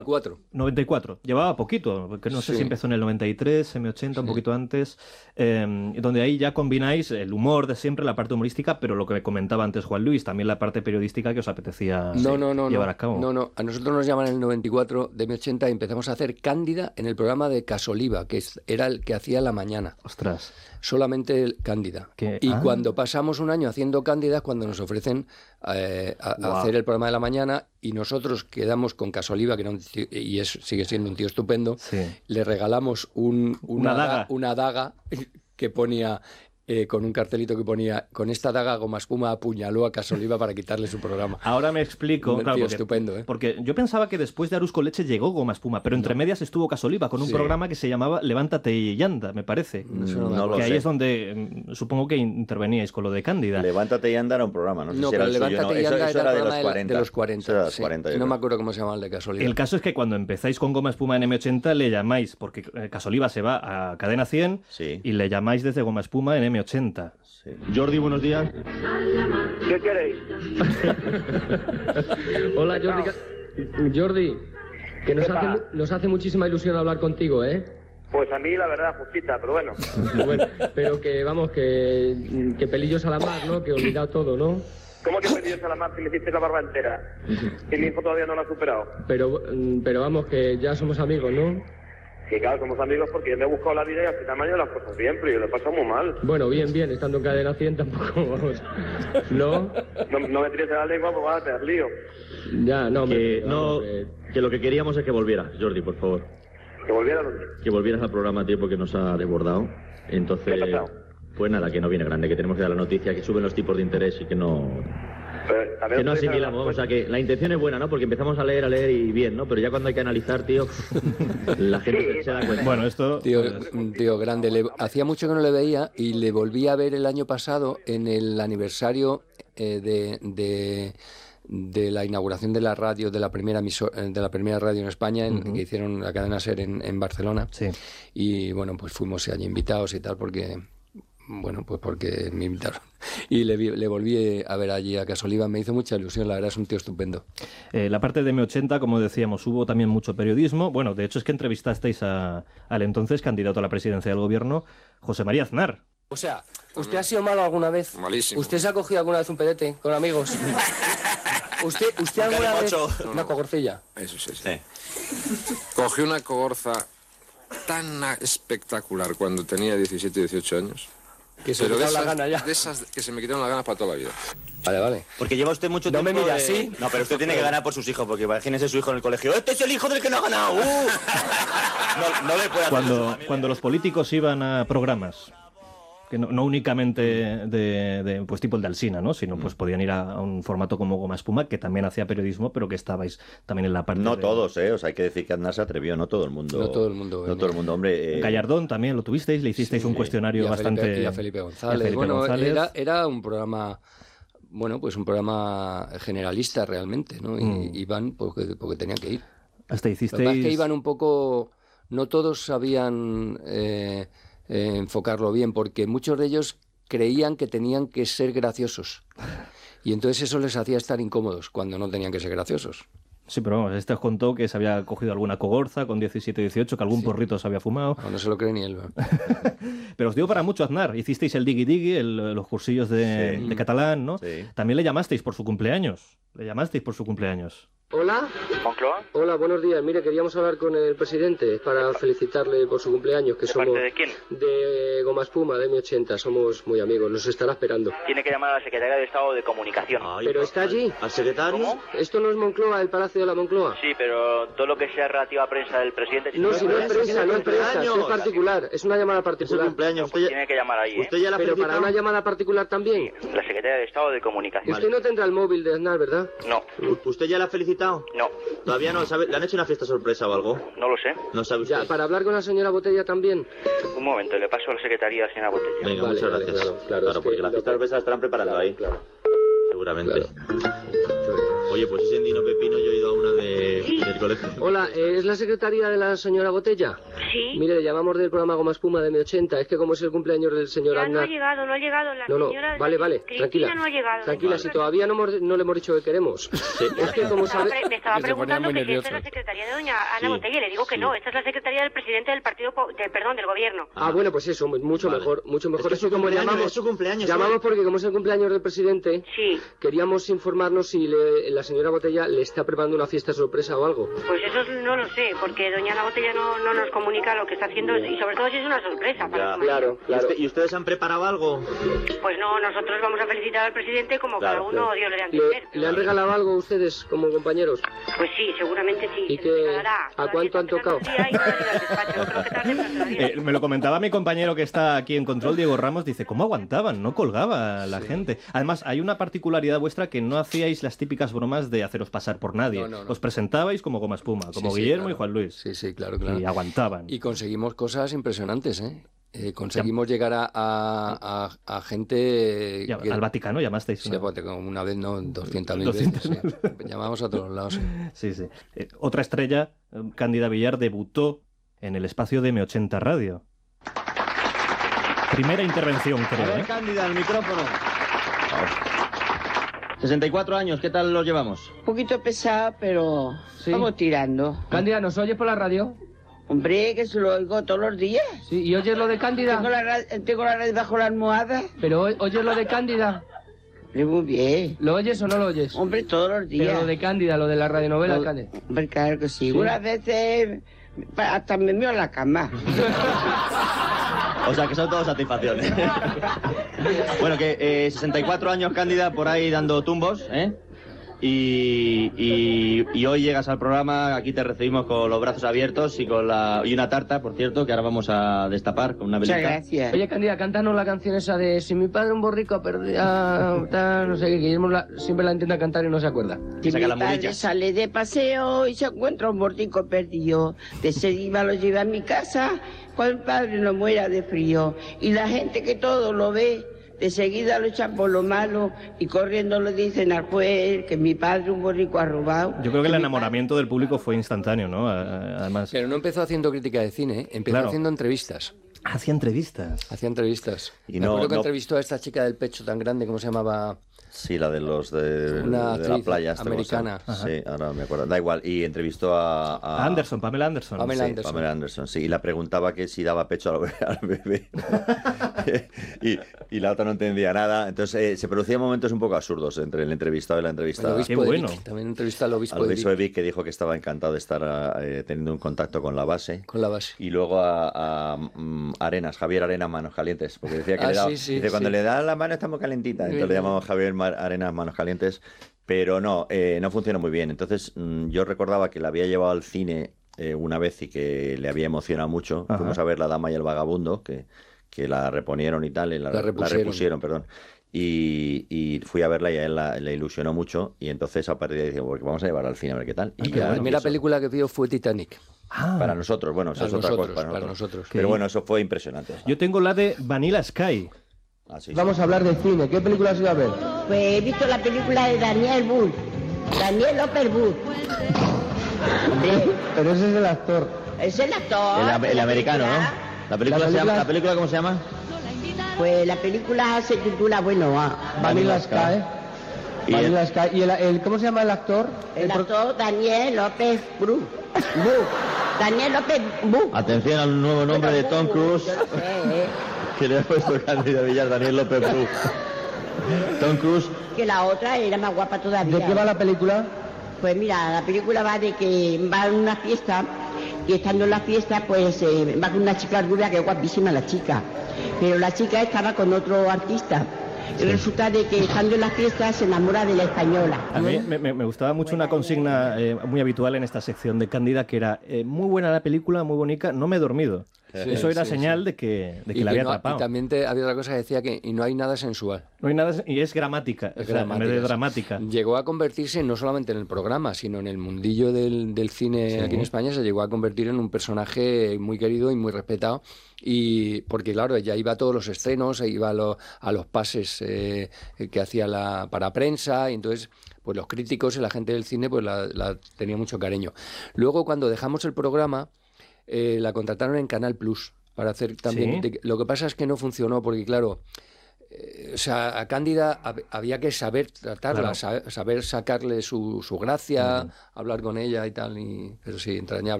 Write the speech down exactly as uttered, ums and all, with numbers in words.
Cuatro. noventa y cuatro. Llevaba poquito, porque no sé Sí. si empezó en el noventa y tres, eme ochenta, un Sí. poquito antes, eh, donde ahí ya combináis el humor de siempre, la parte humorística, pero lo que me comentaba antes Juan Luis, también la parte periodística que os apetecía No, no, no, llevar no, a cabo. no, no. A nosotros nos llaman en el noventa y cuatro de eme ochenta y empezamos a hacer Cándida en el programa de Casoliva, que es- era el que hacía la mañana. Ostras. Solamente el Cándida. Que- Y ah. cuando pasamos un año haciendo Cándida es cuando nos ofrecen eh, a, a Guau. hacer el programa de la mañana y nosotros quedamos con Casoliva, que era un tío- y es, sigue siendo un tío estupendo, Sí. le regalamos un, Una daga. da- una daga que ponía... eh, con un cartelito que ponía: con esta daga Goma Espuma apuñaló a Casoliva para quitarle su programa. Ahora me explico. Un claro, tío porque, estupendo, ¿eh? porque yo pensaba que después de Arús con leche llegó Goma Espuma, pero entre medias estuvo Casoliva con un Sí. programa que se llamaba Levántate y anda, me parece. Eso no me No acuerdo. lo que ahí sé. es donde mm, supongo que interveníais con lo de Cándida. Levántate y anda era un programa, no sé No, si era pero el suyo, Levántate no. y Eso, anda eso era era el de los programa de la- cuarenta. de los cuarenta. Eso era de los sí. cuarenta, yo No me creo. acuerdo cómo se llama el de Casoliva. El caso es que cuando empezáis con Goma Espuma en eme ochenta le llamáis, porque eh, Casoliva se va a Cadena cien Sí. y le llamáis desde Goma Espuma en eme ochenta. Sí. Jordi, buenos días. ¿Qué queréis? Hola, Jordi. Ca- Jordi, que nos ¿Qué hace, pasa? mu- nos hace muchísima ilusión hablar contigo, ¿eh? Pues a mí la verdad, justita, pero bueno. Bueno, pero que, vamos, que, que pelillos a la mar, ¿no? Que olvidado todo, ¿no? ¿Cómo que pedías a la mar si le hiciste la barba entera? Y mi hijo todavía no lo ha superado. Pero, mm, pero vamos, que ya somos amigos, ¿no? Que claro, somos amigos porque yo me he buscado la vida y al final me han ido las cosas bien, pero yo lo he pasado muy mal. Bueno, bien, bien, estando en cadena cien tampoco, vamos. ¿No? No, no me tires de la lengua porque vas a tener lío. Ya, no, Que, me, no, vamos, que- que lo que queríamos es que volvieras, Jordi, por favor. Que volviera donde. Que volvieras al programa a tiempo que nos ha desbordado. Entonces, ¿Qué ha pasado? pues nada, que no viene grande, que tenemos que dar la noticia, que suben los tipos de interés y que no... Pero también Que no ustedes asimilamos, saben o sea que la intención es buena, ¿no? Porque empezamos a leer, a leer y bien, ¿no? Pero ya cuando hay que analizar, tío, la gente se, se da cuenta. Bueno, esto... Tío, pues, un tío grande. Le- hacía mucho que no le veía y le volví a ver el año pasado en el aniversario eh, de, de, de la inauguración de la radio, de la primera emisor- eh, de la primera radio en España, en- Ujú. que hicieron la cadena SER en, en Barcelona. sí. Y bueno, pues fuimos allí invitados y tal, porque... Bueno, pues porque me invitaron. Y le, vi- le volví a ver allí a Casoliva. Me hizo mucha ilusión, la verdad, es un tío estupendo. Eh, la parte de eme ochenta, como decíamos, hubo también mucho periodismo. Bueno, de hecho es que entrevistasteis a- al entonces candidato a la presidencia del gobierno, José María Aznar. O sea, ¿usted ha sido malo alguna vez? Malísimo. ¿Usted se ha cogido alguna vez un pedete con amigos? ¿Usted, usted alguna vez una cogorcilla? Eso sí, sí. Cogí una cogorza tan espectacular cuando tenía diecisiete, dieciocho años. Que se Pero le de da la esas, gana ya. de esas que se me quitaron las ganas para toda la vida. Vale, vale. Porque lleva usted mucho No tiempo. me mire de- así. No, pero usted tiene que ganar por sus hijos, porque imagínese su hijo en el colegio. ¡Este es el hijo del que no ha ganado! ¡Uh! No, no le puede hacer eso a Cuando, la familia. cuando los políticos iban a programas, que no, no únicamente de, de, pues tipo el de Alsina, ¿no? Sino pues podían ir a, a un formato como Goma Espuma, que también hacía periodismo, pero que estabais también en la parte No de... todos, ¿eh? O sea, hay que decir que Aznar se atrevió, no todo el mundo. No todo el mundo, No eh, todo el mundo, hombre. eh, Gallardón también lo tuvisteis, le hicisteis Sí, un sí. cuestionario Y a bastante... Felipe, y a Felipe González. y a Felipe bueno, González. Era, era un programa, bueno, pues un programa generalista realmente, ¿no? Y Mm. iban porque, porque tenían que ir. Hasta Lo que hicisteis... pasa es que iban un poco, no todos sabían eh, eh, enfocarlo bien, porque muchos de ellos creían que tenían que ser graciosos. Y entonces eso les hacía estar incómodos cuando no tenían que ser graciosos. Sí, pero vamos, este os contó que se había cogido alguna cogorza con diecisiete, dieciocho, que algún Sí. porrito se había fumado. No, no se lo cree ni él. Pero os dio para mucho Aznar. Hicisteis el Digui Digui, el- los cursillos de, Sí. de catalán, ¿no? Sí. También le llamasteis por su cumpleaños. Le llamasteis por su cumpleaños. Hola. ¿Moncloa? Hola, buenos días. Mire, queríamos hablar con el presidente para felicitarle por su cumpleaños, que ¿De somos parte de quién? de Goma Espuma, de eme ochenta. Somos muy amigos, nos estará esperando. Tiene que llamar a la Secretaría de Estado de Comunicación. Ay, ¿Pero está allí? ¿Al secretario? ¿Cómo? ¿Esto no es Moncloa, el Palacio de la Moncloa? Sí, pero todo lo que sea relativo a prensa del presidente... No, si no es prensa, no es prensa, cumpleaños. es particular, es una llamada Es el particular. cumpleaños. Usted ya, Tiene que llamar ahí, ¿eh? usted ya la ha Pero para felicitado. una llamada particular también. La Secretaría de Estado de Comunicación. Usted no tendrá el móvil de Aznar, ¿verdad? No, ¿Usted ya la ha felicitado? no, Todavía no, ¿sabe? ¿Le han hecho una fiesta sorpresa o algo? no lo sé. No sabe usted. Ya, para hablar con la señora Botella también. Un momento, le paso a la Secretaría, señora Botella. Venga, Vale, muchas vale, gracias. claro, claro, es que porque las lo fiestas que- sorpresas estarán preparadas ahí. Claro. Seguramente. Claro. Oye, pues ese Endino Pepino yo he ido a una de, del colegio. Hola, eh, ¿es la secretaria de la señora Botella? Sí. Mire, le llamamos del programa Goma Espuma de M ochenta. Es que como es el cumpleaños del señor Ya no Aznar... ha llegado, no ha llegado la No, no, señora... vale, vale, Cristina tranquila. no ha llegado. Tranquila, si todavía no, hemos- no le hemos dicho que queremos. Sí. Es que como me estaba, sabe... pre- me estaba que se ponía preguntando muy que si esta es la nervioso. secretaría de doña Ana Sí, Botella y le digo que sí. no, esta es la secretaría del presidente del partido, po- de, perdón, del gobierno. Ah, bueno, pues eso, mucho Vale. mejor, mucho Es mejor. que es su como cumpleaños, llamamos, es su cumpleaños, llamamos ¿eh? porque como es el cumpleaños del presidente, Sí. queríamos informarnos si le- la señora Botella le está preparando una fiesta sorpresa o algo. Pues eso no lo sé, porque doña Ana Botella no, no nos comunica lo que está haciendo y sobre todo si es una sorpresa para Ya. su marido. Claro, ¿Y, claro. usted- ¿Y ustedes han preparado algo? Pues no, nosotros vamos a felicitar al presidente como Claro, cada uno claro. Dios le dé a ¿Le, entender. le han regalado algo a ustedes como compañeros? Pues sí, seguramente sí. ¿Y se qué- nos regalará. a Todavía cuánto han está empezando tocado? el día y no ha venido al despacho. Yo creo que tarde, pero se lo diré. Eh, me lo comentaba mi compañero que está aquí en control, Diego Ramos, dice, ¿cómo aguantaban? No colgaba la gente. Además, hay una particularidad vuestra que no hacíais las típicas bromas de haceros pasar por nadie. No, no, no. Os presentabais como Goma Espuma, como Sí, sí, Guillermo claro. y Juan Luis. Sí, sí, claro, claro. Y aguantaban. Y conseguimos cosas impresionantes, ¿eh? Eh, conseguimos llegar a, a, a- a gente... Ya, que- al Vaticano llamasteis. Sí, una- pues, como una vez, no, doscientas mil veces. doscientas Sí. Llamamos a todos lados. Sí. Sí, sí. Eh, otra estrella, eh, Cándida Villar, debutó en el espacio de M ochenta Radio. Primera intervención, A creo. ver, ¿eh? Cándida, el micrófono. sesenta y cuatro años, ¿qué tal los llevamos? Un poquito pesada, pero Sí. vamos tirando. Cándida, ¿nos oyes por la radio? Hombre, que se lo oigo todos los días. Sí, ¿y oyes lo de Cándida? Tengo la, ra- tengo la radio bajo la almohada. ¿Pero oy- oyes lo de Cándida? Hombre, muy bien. ¿Lo oyes o no lo oyes? Hombre, todos los días. Pero lo de Cándida, lo de la radionovela, Lo- Cándida. Hombre, claro que sí. Sí. Unas veces pa- hasta me meo en la cama. O sea, que son todas satisfacciones. Bueno, que eh, sesenta y cuatro años, Cándida, por ahí dando tumbos, ¿eh? Y, y, y hoy llegas al programa, aquí te recibimos con los brazos abiertos y con la y una tarta, por cierto, que ahora vamos a destapar con una Muchas velita. gracias. Oye, Cándida, cántanos la canción esa de Si mi padre un borrico perdía... tal, no sé qué, Guillermo la- siempre la intenta cantar y no se acuerda. Si Saca mi las padre murillas. sale de paseo y se encuentra un bordico perdido, de seguida lo lleva a mi casa cuando el padre no muera de frío. Y la gente que todo lo ve, de seguida lo echan por lo malo y corriendo le dicen al juez que mi padre un borrico ha robado. Yo creo que el mi enamoramiento del público fue instantáneo, ¿no? A- Además, Pero no empezó haciendo crítica de cine, ¿eh? Empezó Claro. haciendo entrevistas. hacía entrevistas. Hacía entrevistas. Y Me no- acuerdo que no- entrevistó a esta chica del pecho tan grande, ¿cómo se llamaba? Sí, la de los de, Una de la actriz playa. esta, ¿cómo se llama? americana. Sí, ahora me acuerdo. Da igual. Y entrevistó a... a- Anderson, Pamela Anderson. Pamela sí, Anderson. Pamela Anderson, sí. Y la preguntaba que si daba pecho al, be- al bebé. y, y la otra no entendía nada. Entonces eh, se producían momentos un poco absurdos entre el entrevistado y la El entrevistada. obispo Qué de bueno. Vic. También entrevistó al obispo Al de obispo de Vic, Vic, que dijo que estaba encantado de estar eh, teniendo un contacto con la base. con la base. Y luego a, a, mm, Arenas, Javier Arenas Manos Calientes, porque decía que Ah, le daba, sí, sí, dice, cuando sí. le da la mano está muy calentita, entonces le llamamos Javier Mar- Arenas Manos Calientes, pero no, eh, no funcionó muy bien. Entonces mm, yo recordaba que la había llevado al cine eh, una vez y que le había emocionado mucho. Ajá. Fuimos a ver La Dama y el Vagabundo, que, que la reponieron y tal, y la, La repusieron. repusieron, perdón. Y, y fui a verla y a él la- le ilusionó mucho, y entonces a partir de ahí dije, pues vamos a llevarla al cine a ver qué tal. Y La ya primera empiezo. película que vio fue Titanic. Ah, Para nosotros, bueno, eso Para es otra nosotros, cosa para para nosotros. nosotros. Pero bueno, eso fue impresionante. yo tengo la de Vanilla Sky. Ah, sí, sí. Vamos a hablar de cine. ¿Qué película has ido a ver? Pues he visto la película de Daniel Bull. Daniel López Bull. Hombre, Pero ese es el actor. es el actor. El, de am- el la americano, ¿no? película. La película, La se llama, película- ¿La película cómo se llama? Pues la película se titula, bueno, ah, Vanilla Vanilla Sky. Y Vanilla el- Sky. ¿Y el, el- cómo se llama el actor? el pro- actor Daniel López Bru. Bu. Daniel López Bu. Atención al nuevo nombre de Tom Cruise, Yo lo sé, ¿eh? que le ha puesto Cándida Villar, Daniel López Cruz. Tom Cruise. Que la otra era más guapa todavía. ¿De qué va la película? Pues mira, la película va de que va a una fiesta y estando en la fiesta pues eh, va con una chica rubia que es guapísima la chica, pero la chica estaba con otro artista y resulta de que estando en la fiesta se enamora de la española. A mí me, me- me gustaba mucho una consigna eh, muy habitual en esta sección de Cándida, que era eh, muy buena la película, muy bonita, no me he dormido. Sí, Eso era sí, señal sí. de que, de que Y la que había no- atrapado. y también te- había otra cosa que decía que y no hay nada sensual. No hay nada, y es gramática, o sea, en vez de dramática. Llegó a convertirse no solamente en el programa, sino en el mundillo del, del cine Sí. aquí en España, se llegó a convertir en un personaje muy querido y muy respetado. Y porque claro, ella iba a todos los estrenos, e iba a, lo- a los pases eh, que hacía la, para prensa, y entonces pues los críticos y la gente del cine pues la, la tenía mucho cariño. Luego, cuando dejamos el programa, eh, la contrataron en Canal Plus para hacer también... ¿Sí? De, lo que pasa es que no funcionó porque, claro... O sea, a Cándida hab- había que saber tratarla, Claro. sa- saber sacarle su, su gracia, Ujú. hablar con ella y tal, y, pero sí, entrañable.